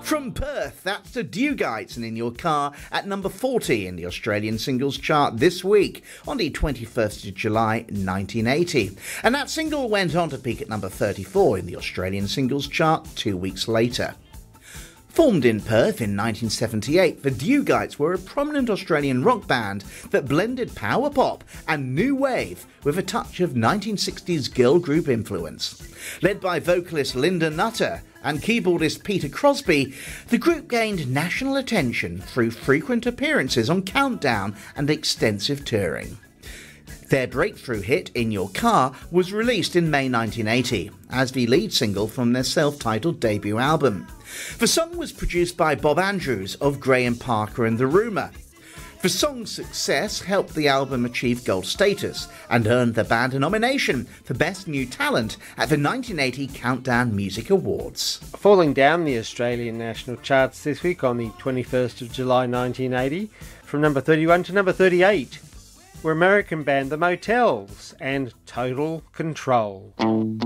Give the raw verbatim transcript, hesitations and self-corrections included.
From Perth, that's the Dewgites and In Your Car at number forty in the Australian singles chart this week on the twenty-first of July nineteen eighty. And that single went on to peak at number thirty-four in the Australian singles chart two weeks later. Formed in Perth in nineteen seventy-eight, the Dewgites were a prominent Australian rock band that blended power pop and new wave with a touch of nineteen sixties girl group influence. Led by vocalist Linda Nutter and keyboardist Peter Crosby, the group gained national attention through frequent appearances on Countdown and extensive touring. Their breakthrough hit, In Your Car, was released in May nineteen eighty as the lead single from their self-titled debut album. The song was produced by Bob Andrews of Graham Parker and The Rumour. The song's success helped the album achieve gold status and earned the band a nomination for Best New Talent at the nineteen eighty Countdown Music Awards. Falling down the Australian national charts this week on the twenty-first of July nineteen eighty, from number thirty-one to number thirty-eight, were American band The Motels and Total Control.